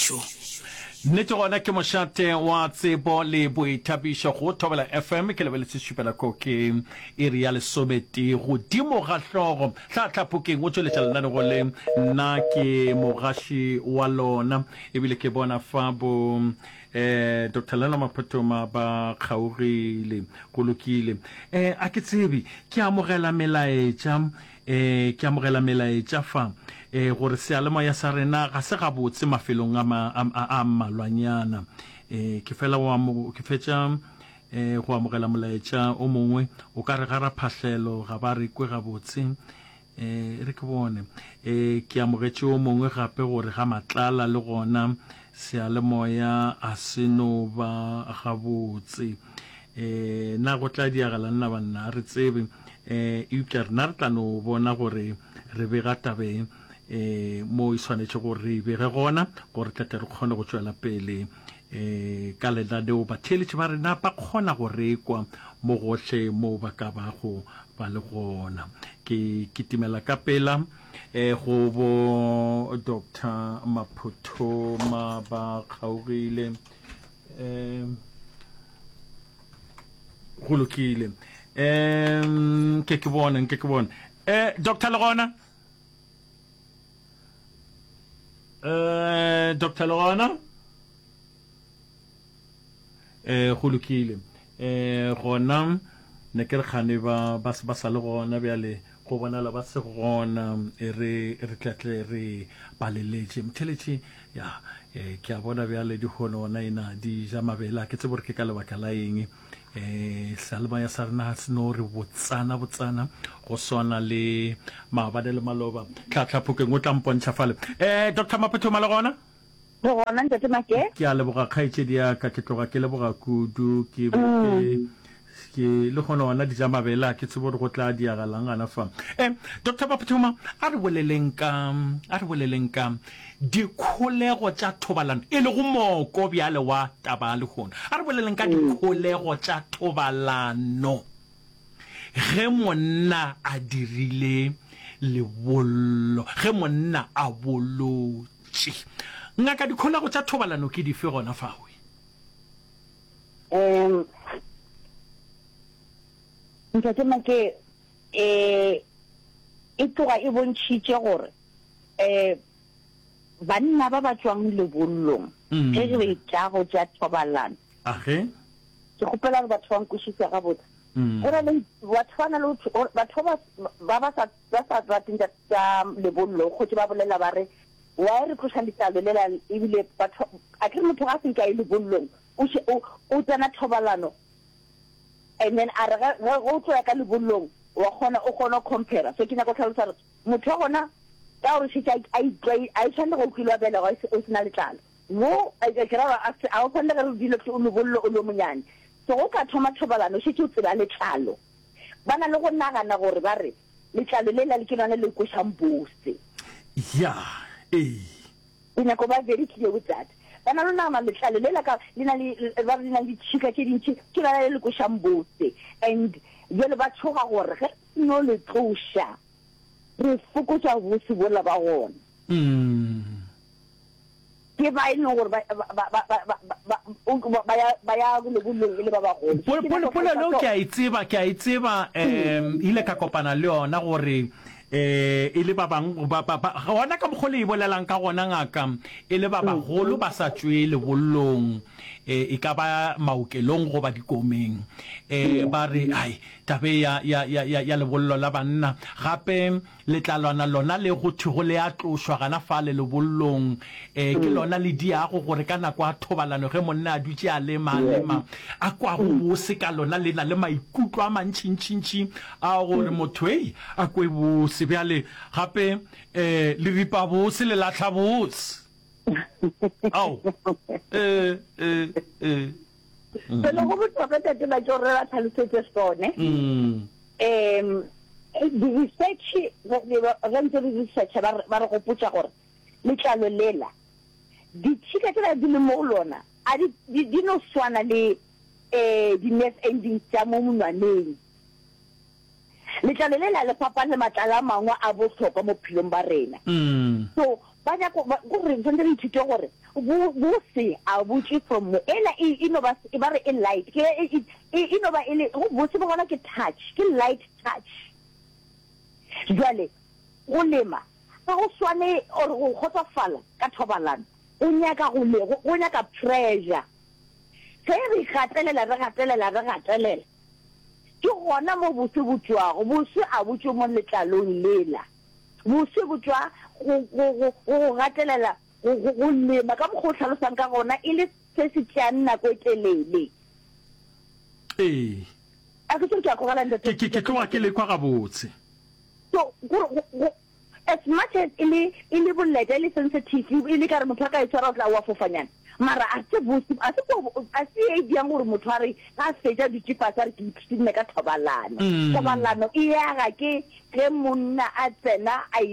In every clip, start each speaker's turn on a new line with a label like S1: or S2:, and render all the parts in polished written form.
S1: boithabišo
S2: nnete gona ke mošate wa tsebo le boithabišo go thobela FM ke lebeletse šupela ko ke iri ya lesomete godimo ga hlogo tlhatlhapokeng o tšweletša lenane go le nna ke mogaši wa lona ebile ke bona fa bo Dr. Lena Mapatoma ba kgaogile go lokile a ke tsebe ke amogela melaetša fa gore sealema ya sa rena ga se gabotse mafelong a malwanyana ke fela ke fetša go amogela molaetša o mongwe o ka re ga ra phahlelo ga ba re kwe gabotse re ke bone ke amogetše o mongwe gape gore ga matlala le gona sealemoya a se no ba gabotse na go tla diagala nna banna re tsebe eupša rena re tla no bona gore re bega tabe mo e swanetše gore re bege gona gore tlate re kgone go tšwela pele ka lenaneo batheeletši ba rena ba kgona go rekwa mo gohle mo ba ka bago ba le gona ke kitimela ka pela go bo Dr. Mapatoma ba kgaogile go lokile ke bone Dr. Lorona Dr. Lorona go lokile gona ne ke re khane ba sa le gona bjale go bona la ba se gona re tlatle re baleletse mtheletše ya ke a bona bjale di hono ona ina di ja mabela ke tsebore ke ka lebaka la eng salma ya sarna sno re botsana go sona le maabane le maloba tlhatlhapokeng o tla mpontšha fale Dr. Mapatoma le gona
S3: gona ntate make
S2: ke a leboga kgaetšedi ya ka ke tloga ke leboga kudu ke le gona ona di ja mabela ke tsebo go tla diagalang ana fa Dr. Mapatoma a re boleleng ka dikholego tša thobalano e le go moko bjale wa taba le gona a re boleleng ka dikholego tša thobalano ge monna a dirile lebollo ge monna a bolotše ngaka dikholego tša thobalano ke dife gona fawe
S3: ntate make e tloga e bontšhitše gore banna ba ba tswang lebollong ge re betšago tša thobalano
S2: age
S3: ke kgopela gore batho ba nkwešiša gabotse go na le batho ba sa rateng tša lebollo gotse ba bolela ba re wa re tloša letlalo lela ebile batho a ke re motho ga senka e lebollong o tsena thobalano and then a re go tloya ka lebollong o kgona compare so ke nyaka go tlhalosa re motho wa gona ka gore šetse a tshwanele go utlwilwa bela o sena letlalo mo ke ra a o tshwanele re dilo ke o lebollo o le monyane so go ka thoma thobalano šetse o tseba letlalo ba na le go nagana gore ba re letlalo le la le ke lone le košang bose
S2: ya
S3: e nyako ba very clear with that ba na le nagana letlalo le la ka le na le tšhika tše dintšhi ke lona le košang bose and jale ba tshoga gore ge no le tloša re fokotša bose bola ba gona ke ba e leng gore ba ya lebollong e le ba bagolo
S2: polelo ke a e tseba ile ka kopana le yona gore e le ba bang gona ka mogole e bolelang ka gona ngaka e le ba bagolo ba sa tswe lebollong e ka ba maokelong go ba dikomeng ba re ai tabe ya lebollo la banna gape letlalwana lona le go thigo le a tlošwa gana fa le lebollong ke lona le diago gore ka nako a thobalano ge monna a dutše a lema a kwa go bose ka lona le na le maikutlo a mantšintšintši a gore motho a kwe bose bjale gape le ripa bose le latlha bose au
S3: pero go botlhokwa tate ba tlo re ba tlhalosetse sone di-research re ntse re researcha ba re gopotsa gore letlalo lela ditšhika tsela di le mo go lona di no swana le di-nerve endings tša mo monwaneng letlalo lela le fapane le matlalo a mangwe a botlhokwa mo philong ba rena so ba ja go re tsentse re ithute gore bo se a botse from ela e no ba e ba re in light ke e no ba ile go botse ba gona ke touch ke light touch jwale go lema ga go swane or go khotsafala ka thobalano o nyaka go le go nyaka pressure se re gatelela ke gona mo botse botswago botse a botse mo letlalong lela botse botswa go gatelela go lema ka mo go tlhalosang ka gona ile se se tšana go telele a ke tsotsa go gala ndetse
S2: ke tloga ke le kwa ga botse
S3: so as much as ili buleta ili sensitive ili ka re motho ka itshwara o tla wa fofanyana mara a se botse a se idea gore motho a re ga fetsa ditsipa tsa re ke ipsine ka thobalano e ya ke ge monna a tsena a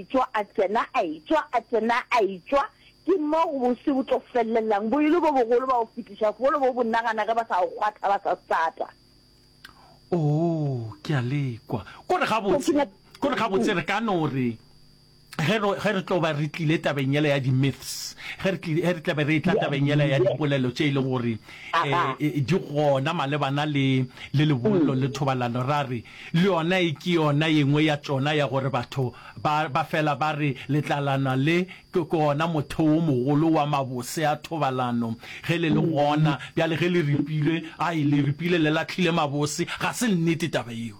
S3: itswa ke mo go se bo tlo fellelang bo ile bo bogolo ba o fitisha go bo bonagana ka ba sa go gwatha ba sa stata
S2: ke a lekwa go re ga botse re ka no re re tlo ba re tlile tabenyela ya di myths re tla ba re tla tabenyela ya dipolelo tse ile gore di gona malebana le lebollo le thobalano ra re le yona e ke yona yengwe ya tsona ya gore batho ba fela ba re letlalana le ke gona motho o mogolo wa mabose a thobalano ge le gona bjale ge le ripile le latlhile mabose ga se nnete taba eo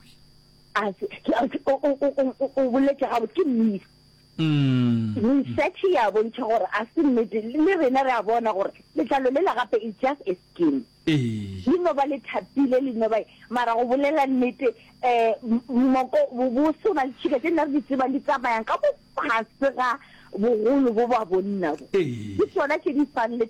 S3: o boletse ga ke myth research ya bontšha gore a se nnete le rena re a bona gore letlalo le la gape is just a skin le no ba le thapile le no ba mara go bolela nnete moko bo sona le tshika tse nna re di tsebang di tsamayang ka bo pase ga bogolo bo ba bonna ke tsona tse di fang